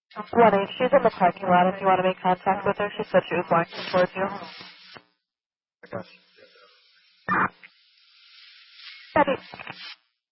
One, she's in the parking lot if you want to make contact with her. She said she was walking towards you. I got you. Steady.